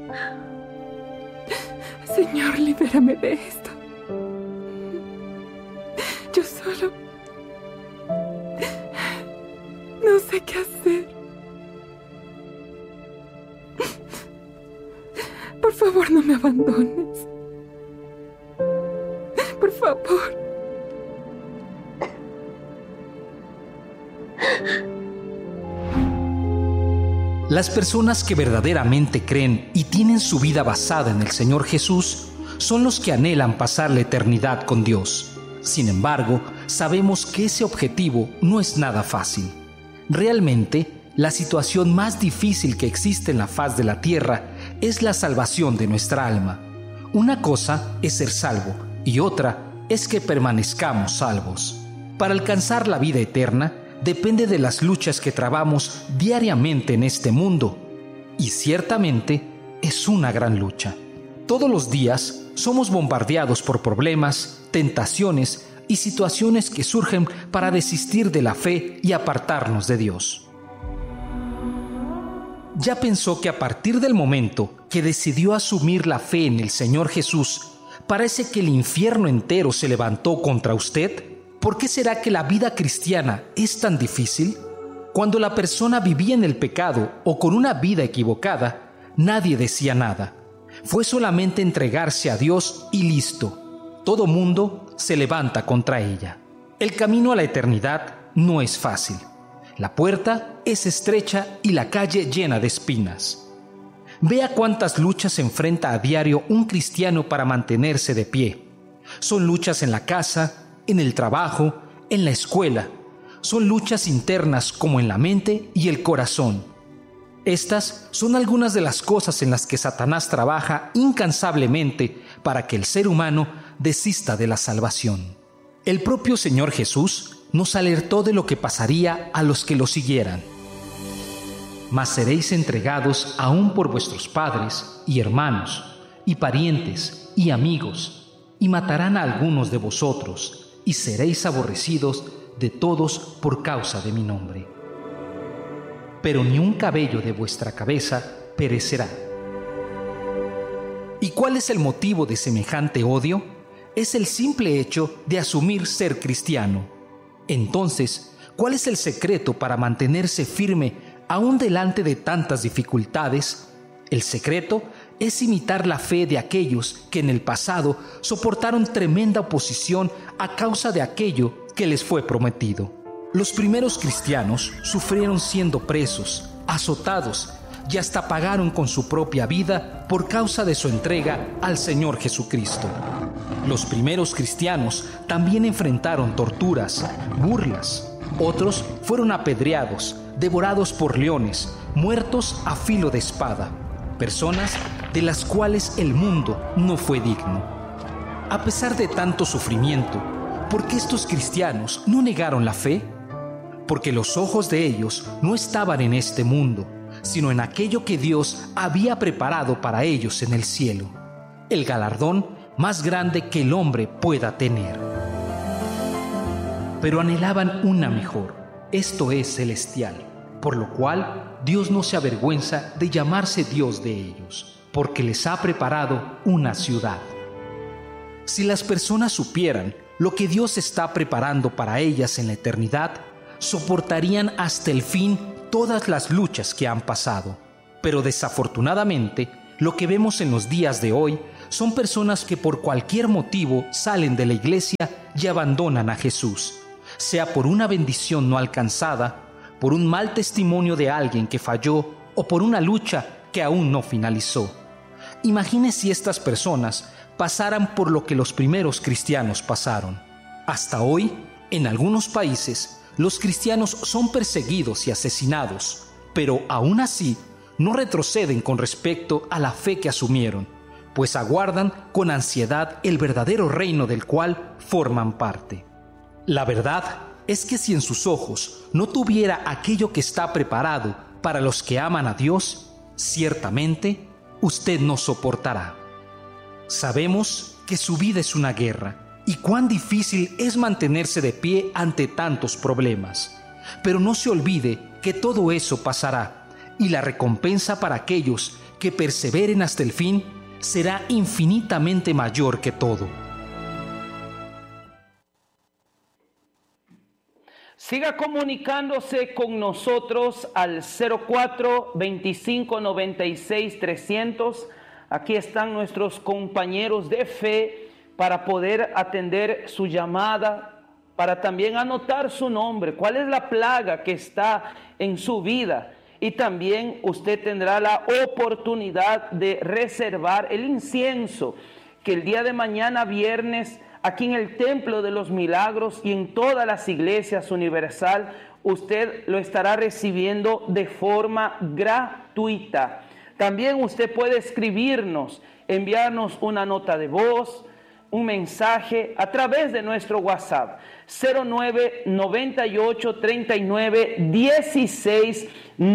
Señor, libérame de esto. Yo solo no sé qué hacer. Por favor, no me abandones. Por favor. Las personas que verdaderamente creen y tienen su vida basada en el Señor Jesús son los que anhelan pasar la eternidad con Dios. Sin embargo, sabemos que ese objetivo no es nada fácil. Realmente, la situación más difícil que existe en la faz de la tierra es la salvación de nuestra alma. Una cosa es ser salvo y otra es que permanezcamos salvos. Para alcanzar la vida eterna, depende de las luchas que trabamos diariamente en este mundo. Y ciertamente es una gran lucha. Todos los días somos bombardeados por problemas, tentaciones y situaciones que surgen para desistir de la fe y apartarnos de Dios. ¿Ya pensó que a partir del momento que decidió asumir la fe en el Señor Jesús, parece que el infierno entero se levantó contra usted? ¿Por qué será que la vida cristiana es tan difícil? Cuando la persona vivía en el pecado o con una vida equivocada, nadie decía nada. Fue solamente entregarse a Dios y listo. Todo mundo se levanta contra ella. El camino a la eternidad no es fácil. La puerta es estrecha y la calle llena de espinas. Vea cuántas luchas se enfrenta a diario un cristiano para mantenerse de pie. Son luchas en la casa, en el trabajo, en la escuela. Son luchas internas como en la mente y el corazón. Estas son algunas de las cosas en las que Satanás trabaja incansablemente para que el ser humano desista de la salvación. El propio Señor Jesús nos alertó de lo que pasaría a los que lo siguieran. Mas seréis entregados aún por vuestros padres y hermanos, y parientes y amigos, y matarán a algunos de vosotros, y seréis aborrecidos de todos por causa de mi nombre. Pero ni un cabello de vuestra cabeza perecerá. ¿Y cuál es el motivo de semejante odio? Es el simple hecho de asumir ser cristiano. Entonces, ¿cuál es el secreto para mantenerse firme aún delante de tantas dificultades? El secreto es imitar la fe de aquellos que en el pasado soportaron tremenda oposición a causa de aquello que les fue prometido. Los primeros cristianos sufrieron siendo presos, azotados y hasta pagaron con su propia vida por causa de su entrega al Señor Jesucristo. Los primeros cristianos también enfrentaron torturas, burlas. Otros fueron apedreados, devorados por leones, muertos a filo de espada. Personas de las cuales el mundo no fue digno. A pesar de tanto sufrimiento, ¿por qué estos cristianos no negaron la fe? Porque los ojos de ellos no estaban en este mundo, sino en aquello que Dios había preparado para ellos en el cielo, el galardón más grande que el hombre pueda tener. Pero anhelaban una mejor, esto es celestial, por lo cual Dios no se avergüenza de llamarse Dios de ellos, porque les ha preparado una ciudad. Si las personas supieran lo que Dios está preparando para ellas en la eternidad, soportarían hasta el fin todas las luchas que han pasado. Pero desafortunadamente, lo que vemos en los días de hoy son personas que por cualquier motivo salen de la iglesia y abandonan a Jesús, sea por una bendición no alcanzada, por un mal testimonio de alguien que falló o por una lucha que aún no finalizó. Imagine si estas personas pasaran por lo que los primeros cristianos pasaron. Hasta hoy, en algunos países, los cristianos son perseguidos y asesinados, pero aún así no retroceden con respecto a la fe que asumieron, pues aguardan con ansiedad el verdadero reino del cual forman parte. La verdad es que si en sus ojos no tuviera aquello que está preparado para los que aman a Dios, ciertamente usted no soportará. Sabemos que su vida es una guerra y cuán difícil es mantenerse de pie ante tantos problemas. Pero no se olvide que todo eso pasará y la recompensa para aquellos que perseveren hasta el fin, será infinitamente mayor que todo. Siga comunicándose con nosotros al 04 25 96 300. Aquí están nuestros compañeros de fe para poder atender su llamada, para también anotar su nombre, cuál es la plaga que está en su vida. Y también usted tendrá la oportunidad de reservar el incienso que el día de mañana, viernes, aquí en el Templo de los Milagros y en todas las iglesias universal, usted lo estará recibiendo de forma gratuita. También usted puede escribirnos, enviarnos una nota de voz, un mensaje a través de nuestro WhatsApp 09 98 39 16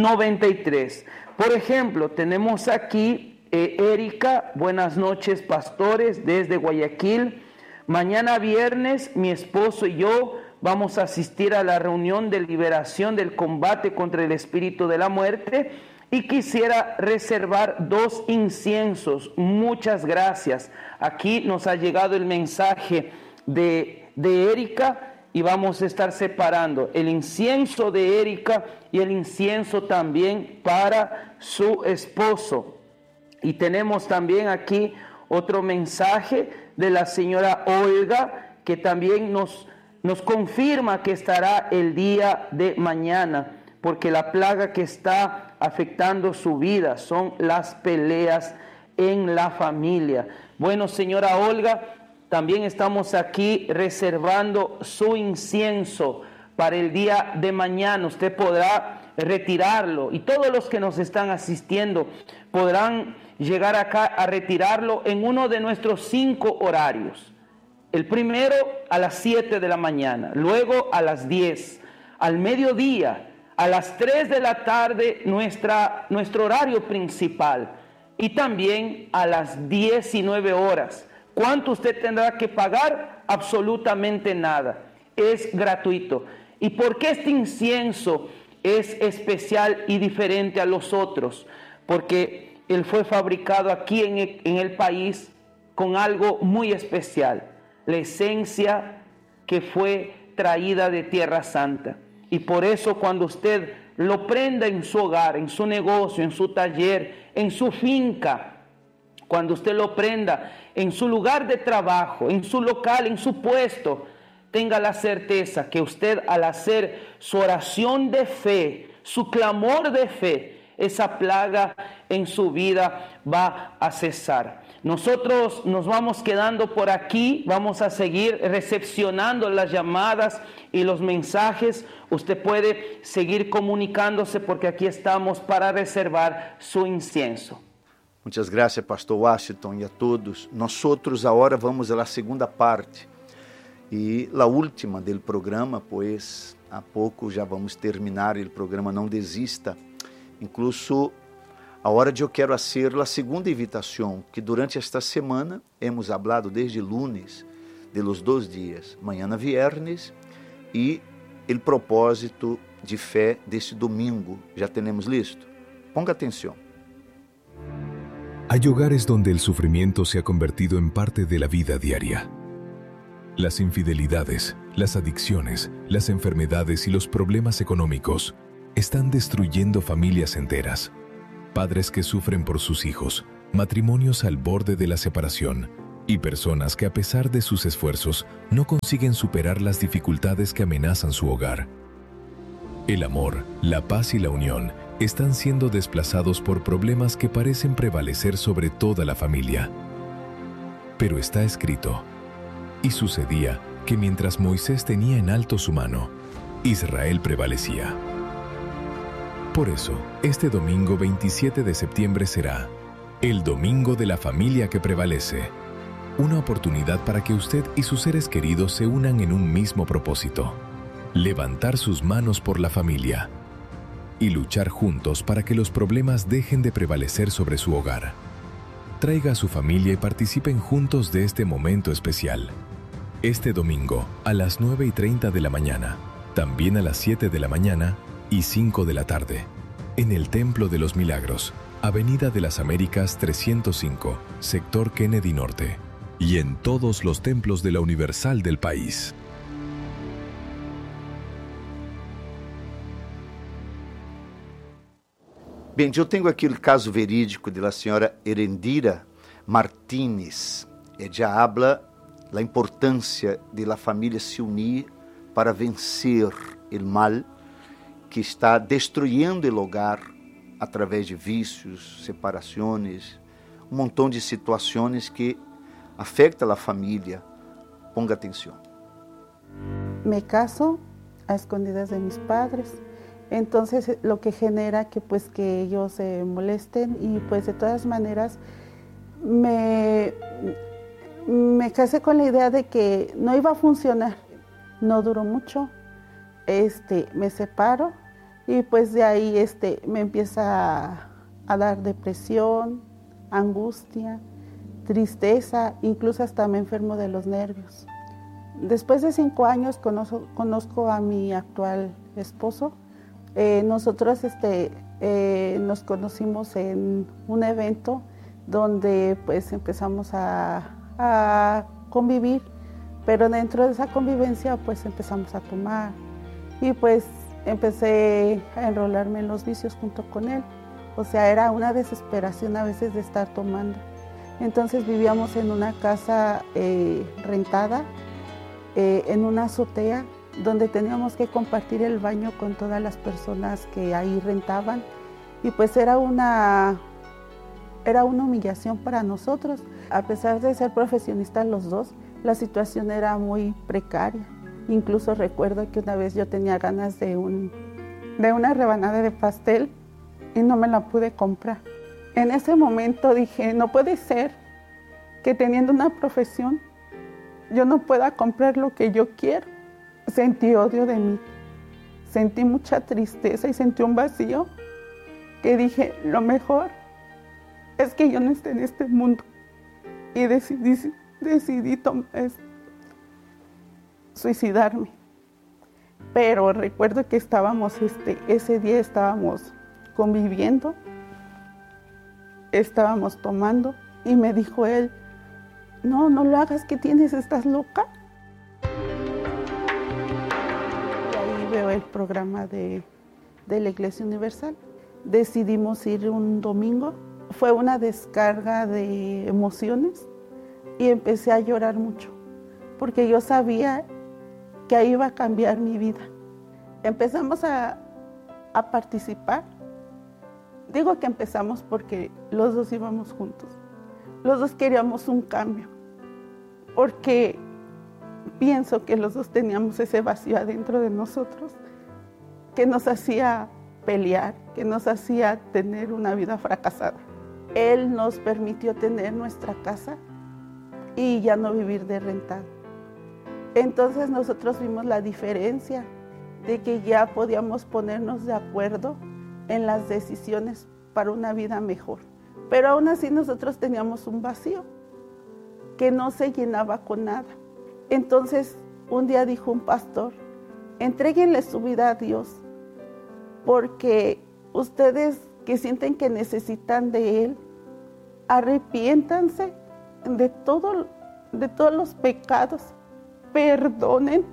93. Por ejemplo, tenemos aquí Erika, buenas noches pastores desde Guayaquil. Mañana viernes mi esposo y yo vamos a asistir a la reunión de liberación del combate contra el espíritu de la muerte y quisiera reservar 2 inciensos. Muchas gracias. Aquí nos ha llegado el mensaje de Erika y vamos a estar separando el incienso de Erika y el incienso también para su esposo. Y tenemos también aquí otro mensaje de la señora Olga, que también nos confirma que estará el día de mañana, porque la plaga que está afectando su vida son las peleas en la familia. Bueno, señora Olga, también estamos aquí reservando su incienso para el día de mañana. Usted podrá retirarlo y todos los que nos están asistiendo podrán llegar acá a retirarlo en uno de nuestros 5 horarios. El primero a las 7 de la mañana, luego a las 10, al mediodía, a las 3 de la tarde nuestro horario principal y también a las 19 horas. ¿Cuánto usted tendrá que pagar? Absolutamente nada, es gratuito. ¿Y por qué este incienso es especial y diferente a los otros? Porque él fue fabricado aquí en el país con algo muy especial, la esencia que fue traída de Tierra Santa. Y por eso cuando usted lo prenda en su hogar, en su negocio, en su taller, en su finca, cuando usted lo prenda en su lugar de trabajo, en su local, en su puesto, tenga la certeza que usted, al hacer su oración de fe, su clamor de fe, esa plaga en su vida va a cesar. Nosotros nos vamos quedando por aquí, vamos a seguir recepcionando las llamadas y los mensajes. Usted puede seguir comunicándose porque aquí estamos para reservar su incienso. Muchas gracias, pastor Washington, e a todos. Nosotros agora vamos à segunda parte e a última do programa, pois há pouco já vamos terminar o programa. Não desista. Incluso agora eu quero fazer a segunda invitação, que durante esta semana hemos hablado desde lunes de los 2 dias, manhã viernes, e o propósito de fé deste domingo. Já temos listo? Ponga atenção. Hay hogares donde el sufrimiento se ha convertido en parte de la vida diaria. Las infidelidades, las adicciones, las enfermedades y los problemas económicos están destruyendo familias enteras. Padres que sufren por sus hijos, matrimonios al borde de la separación y personas que a pesar de sus esfuerzos no consiguen superar las dificultades que amenazan su hogar. El amor, la paz y la unión están siendo desplazados por problemas que parecen prevalecer sobre toda la familia. Pero está escrito, y sucedía que mientras Moisés tenía en alto su mano, Israel prevalecía. Por eso, este domingo 27 de septiembre será el Domingo de la Familia que Prevalece, una oportunidad para que usted y sus seres queridos se unan en un mismo propósito: levantar sus manos por la familia y luchar juntos para que los problemas dejen de prevalecer sobre su hogar. Traiga a su familia y participen juntos de este momento especial. Este domingo a las 9:30 de la mañana, también a las 7 de la mañana y 5 de la tarde, en el Templo de los Milagros, Avenida de las Américas 305, Sector Kennedy Norte, y en todos los templos de la Universal del país. Bem, eu tenho aqui o caso verídico da senhora Erendira Martínez. Ella habla da importância de la família se unir para vencer o mal que está destruyendo o hogar através de vícios, separações, montão de situações que afectam a família. Ponga atenção. Me caso a escondidas de mis padres. Entonces lo que genera que ellos se molesten y pues de todas maneras me casé con la idea de que no iba a funcionar. No duró mucho, me separo y pues de ahí me empieza a dar depresión, angustia, tristeza, incluso hasta me enfermo de los nervios. Después de 5 años conozco a mi actual esposo. Nosotros nos conocimos en un evento donde pues empezamos a convivir, pero dentro de esa convivencia pues empezamos a tomar y pues empecé a enrolarme en los vicios junto con él. O sea, era una desesperación a veces de estar tomando. Entonces vivíamos en una casa rentada, en una azotea, donde teníamos que compartir el baño con todas las personas que ahí rentaban y pues era una humillación para nosotros. A pesar de ser profesionistas los dos, la situación era muy precaria. Incluso recuerdo que una vez yo tenía ganas de una rebanada de pastel y no me la pude comprar. En ese momento dije, no puede ser que teniendo una profesión yo no pueda comprar lo que yo quiero. Sentí odio de mí, sentí mucha tristeza y sentí un vacío que dije, lo mejor es que yo no esté en este mundo. Y decidí suicidarme. Pero recuerdo que ese día estábamos conviviendo, estábamos tomando y me dijo él, no lo hagas, ¿qué tienes? ¿Estás loca? Veo el programa de la Iglesia Universal. Decidimos ir un domingo. Fue una descarga de emociones y empecé a llorar mucho porque yo sabía que ahí iba a cambiar mi vida. Empezamos a participar. Digo que empezamos porque los dos íbamos juntos. Los dos queríamos un cambio porque pienso que los dos teníamos ese vacío adentro de nosotros que nos hacía pelear, que nos hacía tener una vida fracasada. Él nos permitió tener nuestra casa y ya no vivir de rentado. Entonces nosotros vimos la diferencia de que ya podíamos ponernos de acuerdo en las decisiones para una vida mejor. Pero aún así nosotros teníamos un vacío que no se llenaba con nada. Entonces, un día dijo un pastor, entréguenle su vida a Dios, porque ustedes que sienten que necesitan de Él, arrepiéntanse de todos los pecados, perdonen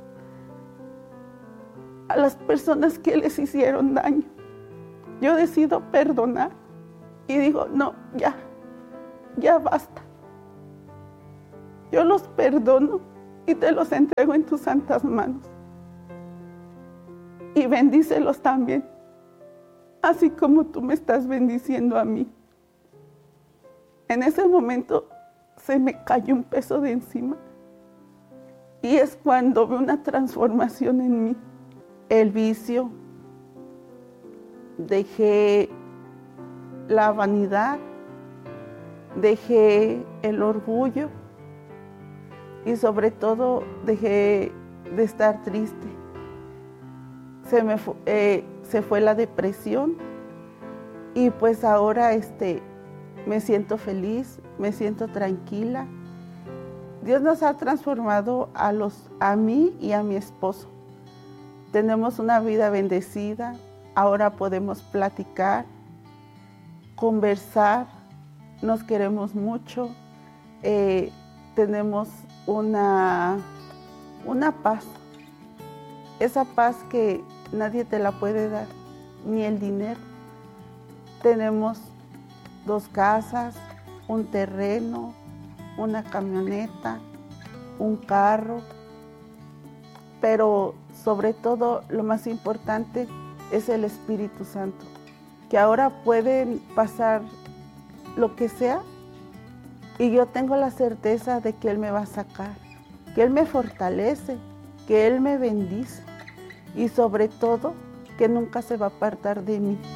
a las personas que les hicieron daño. Yo decido perdonar y digo, no, ya basta. Yo los perdono y te los entrego en tus santas manos. Y bendícelos también, así como tú me estás bendiciendo a mí. En ese momento se me cayó un peso de encima. Y es cuando veo una transformación en mí. El vicio, dejé la vanidad, dejé el orgullo. Y sobre todo dejé de estar triste. Se fue la depresión y pues ahora me siento feliz, me siento tranquila. Dios nos ha transformado a mí y a mi esposo. Tenemos una vida bendecida, ahora podemos platicar conversar, nos queremos mucho, tenemos una paz, esa paz que nadie te la puede dar, ni el dinero. Tenemos 2 casas, un terreno, una camioneta, un carro, pero sobre todo lo más importante es el Espíritu Santo, que ahora pueden pasar lo que sea y yo tengo la certeza de que Él me va a sacar, que Él me fortalece, que Él me bendice y sobre todo que nunca se va a apartar de mí.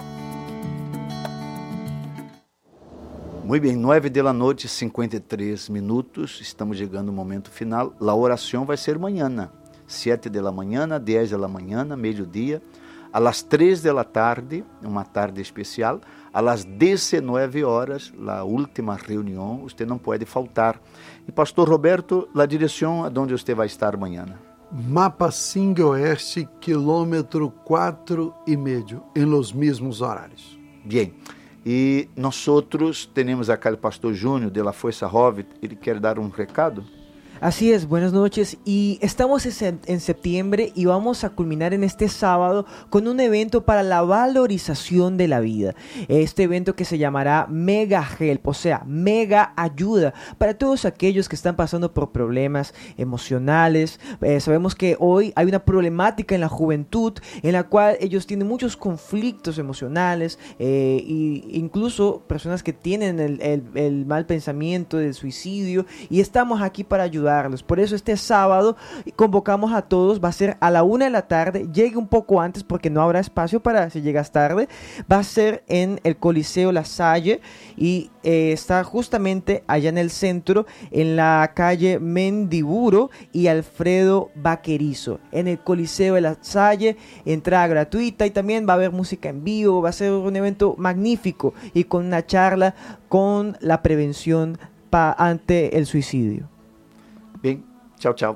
Muito bem, 9 da noite, 53 minutos, estamos chegando ao momento final. A oração vai ser amanhã, 7 da manhã, 10 da manhã, meio-dia, às 3 da tarde, uma tarde especial, às 19 horas, a última reunião, você não pode faltar. E Pastor Roberto, a direção onde você vai estar amanhã? Mapa Sing Oeste, quilômetro 4,5, em los mesmos horários. Bem. E nós temos acá o pastor Júnior de la Fuerza Joven, ele quer dar um recado. Así es, buenas noches, y estamos en septiembre y vamos a culminar en este sábado con un evento para la valorización de la vida. Este evento que se llamará Mega Help, o sea, mega ayuda para todos aquellos que están pasando por problemas emocionales. Sabemos que hoy hay una problemática en la juventud en la cual ellos tienen muchos conflictos emocionales e incluso personas que tienen el mal pensamiento del suicidio, y estamos aquí para ayudar. Por eso este sábado convocamos a todos, va a ser a la 1 de la tarde, llegue un poco antes porque no habrá espacio para si llegas tarde. Va a ser en el Coliseo La Salle y está justamente allá en el centro, en la calle Mendiburo y Alfredo Vaquerizo, en el Coliseo de La Salle, entrada gratuita y también va a haber música en vivo. Va a ser un evento magnífico y con una charla con la prevención ante el suicidio. Bem, tchau, tchau.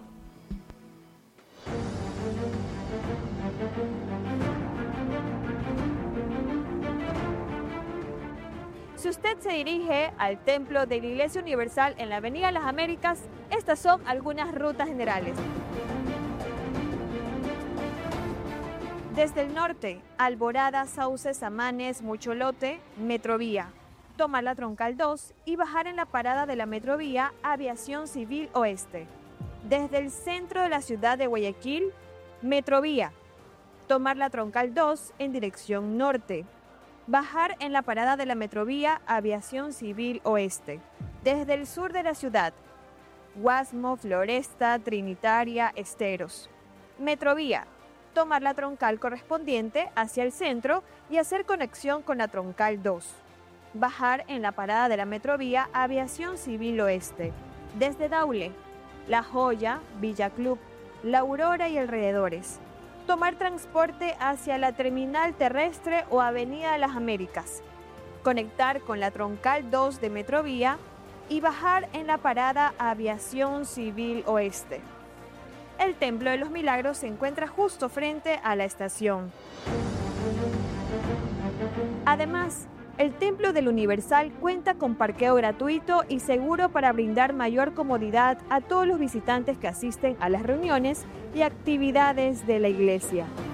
Si usted se dirige al templo de la Iglesia Universal en la Avenida Las Américas, estas son algunas rutas generales. Desde el norte, Alborada, Sauces, Samanes, Mucholote, Metrovía. Tomar la Troncal 2 y bajar en la parada de la Metrovía Aviación Civil Oeste. Desde el centro de la ciudad de Guayaquil, Metrovía. Tomar la Troncal 2 en dirección norte. Bajar en la parada de la Metrovía Aviación Civil Oeste. Desde el sur de la ciudad, Guasmo, Floresta, Trinitaria, Esteros. Metrovía. Tomar la Troncal correspondiente hacia el centro y hacer conexión con la Troncal 2. Bajar en la parada de la Metrovía Aviación Civil Oeste. Desde Daule, La Joya, Villa Club, La Aurora y alrededores. Tomar transporte hacia la terminal terrestre o Avenida de las Américas. Conectar con la Troncal 2 de Metrovía y bajar en la parada Aviación Civil Oeste. El Templo de los Milagros se encuentra justo frente a la estación. Además, el Templo del Universal cuenta con parqueo gratuito y seguro para brindar mayor comodidad a todos los visitantes que asisten a las reuniones y actividades de la iglesia.